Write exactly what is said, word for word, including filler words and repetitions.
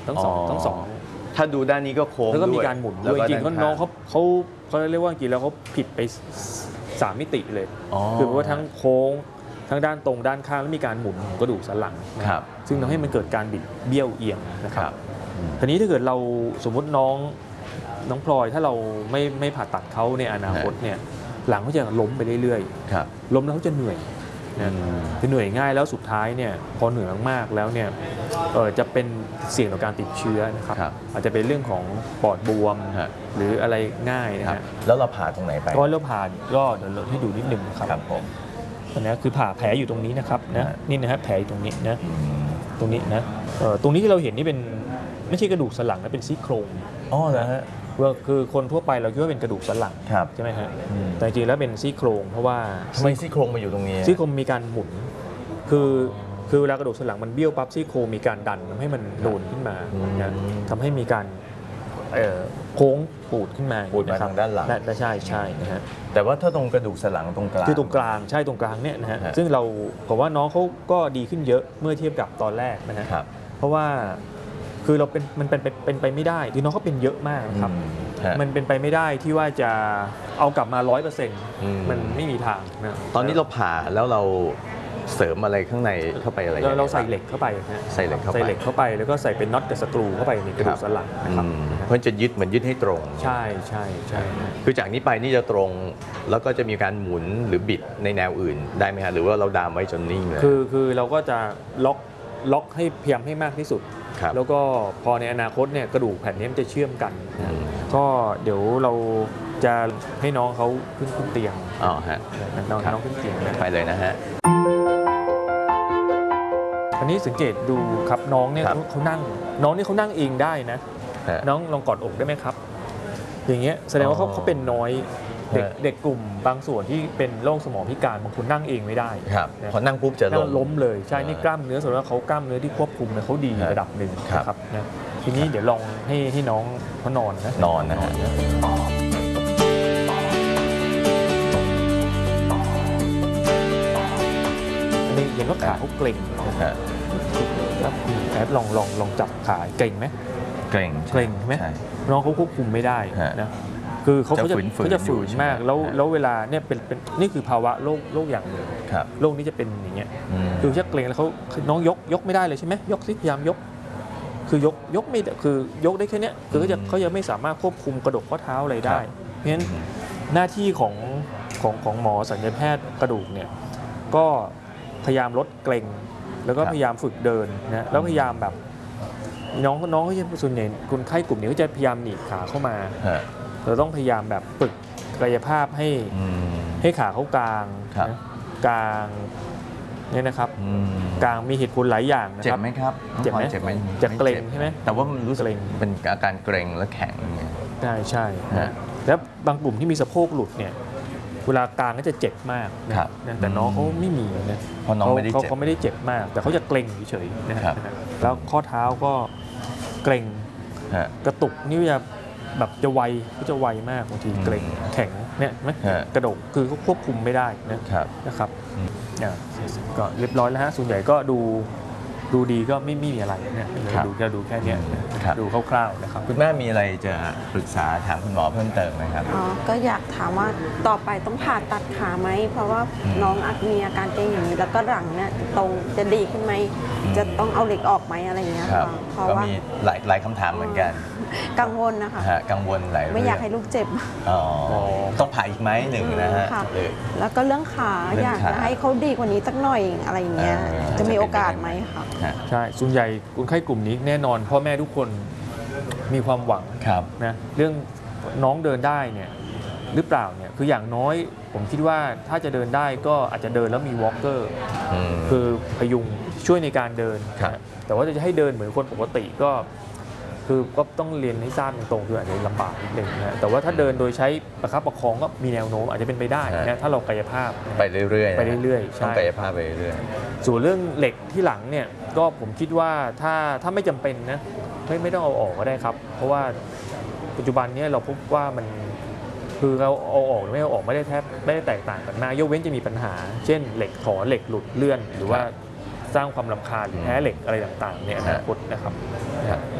ทั้งสองทั้งสองถ้าดูด้านนี้ก็โค้งแล้วก็มีการหมุนด้วยจริงๆน้องเขาเขาเขาเรียกว่าจริงแล้วเขาผิดไปสามมิติเลยคือว่าทั้งโค้งทั้งด้านตรงด้านข้างแล้วมีการหมุนกระดูกสันหลังนะครับซึ่งทำให้มันเกิดการบิดเบี้ยวเอียงนะครับทีนี้ถ้าเกิดเราสมมติน้องน้องพลอยถ้าเราไม่ไม่ผ่าตัดเขาในอนาคตเนี่ยหลังเขาจะล้มไปเรื่อยๆล้มแล้วเขาจะเหนื่อยจะเหนื่อยง่ายแล้วสุดท้ายเนี่ยพอเหนื่อยมากๆแล้วเนี่ยจะเป็นเสี่ยงต่อการติดเชื้อนะครับอาจจะเป็นเรื่องของปอดบวมหรืออะไรง่ายนะฮะแล้วเราผ่าตรงไหนไปก็เราผ่าก็เดี๋ยวเราให้ดูนิดนึงนะครับผมอันนี้คือผ่าแผลอยู่ตรงนี้นะครับนะนี่นะครับแผลอยู่ตรงนี้นะตรงนี้นะตรงนี้ที่เราเห็นนี่เป็นไม่ใช่กระดูกสันหลังนะเป็นซี่โครงอ๋อเหรอฮะว่าคือคนทั่วไปเราคิดว่าเป็นกระดูกสันหลังใช่ไหมฮะแต่จริงๆแล้วเป็นซี่โครงเพราะว่าทำไมซี่โครงมาอยู่ตรงนี้ซี่โครงมีการหมุนคือคือเวลากระดูกสันหลังมันเบี้ยวปั๊บซี่โครงมีการดันทำให้มันโดนขึ้นมาทำให้มีการโค้งปูดขึ้นมาปูดมาทางด้านหลังใช่ใช่นะฮะแต่ว่าถ้าตรงกระดูกสันหลังตรงกลางคือตรงกลางใช่ตรงกลางเนี่ยนะฮะซึ่งเราผมว่าน้องเขาก็ดีขึ้นเยอะเมื่อเทียบกับตอนแรกนะฮะเพราะว่าคือเราเป็นมันเป็นเป็นไปไม่ได้ที่น้องเขาเป็นเยอะมากนะครับมันเป็นไปไม่ได้ที่ว่าจะเอากลับมาร้อยเปอร์เซ็นต์มันไม่มีทางนะตอนนี้เราผ่าแล้วเราเสริมอะไรข้างในเข้าไปอะไรเราใส่เหล็กเข้าไปนะใส่เหล็กเข้าไปใส่เหล็กเข้าไปแล้วก็ใส่เป็นน็อตกับสกรูเข้าไปในกระดูกสันหลังนะครับเพราะจะยึดเหมือนยึดให้ตรงใช่ใช่ใช่คือจากนี้ไปนี่จะตรงแล้วก็จะมีการหมุนหรือบิดในแนวอื่นได้ไหมฮะหรือว่าเราดามไว้จนนิ่งเลยคือคือเราก็จะล็อกล็อกให้พยายามให้มากที่สุดแล้วก็พอในอนาคตเนี่ยกระดูกแผ่นนี้มันจะเชื่อมกันก็เดี๋ยวเราจะให้น้องเขาขึ้นขึ้นเตียงอ๋อฮะน้องน้องขึ้นเตียงไปเลยนะฮะอันนี้สังเกตดูครับน้องเนี่ยเขานั่งน้องนี่เขานั่งเองได้นะน้องลองกอดอกได้ไหมครับอย่างเงี้ยแสดงว่าเขาเขาเป็นน้อยเด็กเด็กกลุ่มบางส่วนที่เป็นโรคสมองพิการบางคนนั่งเองไม่ได้พอนั่งปุ๊บจะล้มล้มเลยใช่นี่กล้ามเนื้อส่วนว่าเขากล้ามเนื้อที่ควบคุมเนี่ยเขาดีระดับหนึ่งครับนะทีนี้เดี๋ยวลองให้ให้น้องเขานอนนะนอนนะอันนี้ยังก็ขาเขาเกร็งแล้วแอดลองลองลองจับขาเกร็งไหมเกร็งเกร็งใช่ไหมน้องเขาควบคุมไม่ได้นะคือเขาจะเขาจะฝืนมากแล้วแล้วเวลาเนี่ยเป็นเป็นนี่คือภาวะโรคโรคอย่างหนึ่งโรคนี้จะเป็นอย่างเงี้ยคือชักเกร็งแล้วเขาน้องยกยกไม่ได้เลยใช่ไหมยกสิพยายามยกคือยกยกไม่คือยกได้แค่นี้คือเขาจะเขาจะไม่สามารถควบคุมกระดูกข้อเท้าอะไรได้เพราะฉะนั้นหน้าที่ของของของหมอศัลยแพทย์กระดูกเนี่ยก็พยายามลดเกร็งแล้วก็พยายามฝึกเดินนะแล้วพยายามแบบน้องน้องเขาจะส่วนใหญ่คนไข้กลุ่มนี้ก็จะพยายามหนีบขาเข้ามาเราต้องพยายามแบบฝึกกายภาพให้ให้ขาเขากลางกลางเนี่ยนะครับกลางมีเหตุผลหลายอย่างนะครับเจ็บไหมครับเจ็บไหมเจ็บไหมจะเกร็งใช่ไหมแต่ว่ามันรู้สึกเป็นอาการเกร็งและแข็งใช่ใช่แล้วบางกลุ่มที่มีสะโพกหลุดเนี่ยเวลากลางก็จะเจ็บมากแต่น้องเขาไม่มีนะเพราะน้องไม่ได้เจ็บเขาไม่ได้เจ็บมากแต่เขาจะเกร็งเฉยๆนะครับแล้วข้อเท้าก็เกร็งกระตุกนี่จะแบบจะไวก็จะไวมากบางทีเกร็งแข็งเนี่ยไหมกระดูกคือเขาควบคุมไม่ได้นะครับก็เรียบร้อยแล้วฮะส่วนใหญ่ก็ดูดูดีก็ไม่มีอะไรเนี่ยดูจะดูแค่นี้ดูคร่าวๆนะครับคุณแม่มีอะไรจะปรึกษาถามคุณหมอเพิ่มเติมไหมครับอ๋อก็อยากถามว่าต่อไปต้องผ่าตัดขาไหมเพราะว่าน้องอาจมีอาการเกร็งอย่างนี้แล้วก็หลังเนี่ยตรงจะดีขึ้นไหมจะต้องเอาเหล็กออกไหมอะไรอย่างเงี้ยเพราะว่ามีหลายหลายคำถามเหมือนกันกังวลนะคะกังวลหลายเรื่องไม่อยากให้ลูกเจ็บอ๋อต้องผ่าอีกไหมหนึ่งนะฮะแล้วก็เรื่องขาอยากจะให้เขาดีกว่านี้สักหน่อยอะไรอย่างเงี้ยจะมีโอกาสไหมคะใช่ส่วนใหญ่คนไข้กลุ่มนี้แน่นอนพ่อแม่ทุกคนมีความหวังนะเรื่องน้องเดินได้เนี่ยหรือเปล่าเนี่ยคืออย่างน้อยผมคิดว่าถ้าจะเดินได้ก็อาจจะเดินแล้วมีวอล์กเกอร์คือพยุงช่วยในการเดินแต่ว่าจะให้เดินเหมือนคนปกติก็คือก็ต้องเรียนให้ทราบตรงๆคืออาจจะลำบากนิดนึงนะแต่ว่าถ้าเดินโดยใช้ประคับประคองก็มีแนวโน้มอาจจะเป็นไปได้นะถ้าเรากายภาพไปเรื่อยๆไปเรื่อยๆต้องกายภาพไปเรื่อยๆส่วนเรื่องเหล็กที่หลังเนี่ยก็ผมคิดว่าถ้าถ้าไม่จำเป็นนะไม่ไม่ต้องเอาออกก็ได้ครับเพราะว่าปัจจุบันนี้เราพบว่ามันคือเราเอาออกไม่เอาออกไม่ได้แทบไม่ได้แตกต่างกันมากยกเว้นจะมีปัญหาเช่นเหล็กถอนเหล็กหลุดเลื่อนหรือว่าสร้างความรำคาญหรือแพ้เหล็กอะไรต่างๆเนี่ยอนาคตนะครับ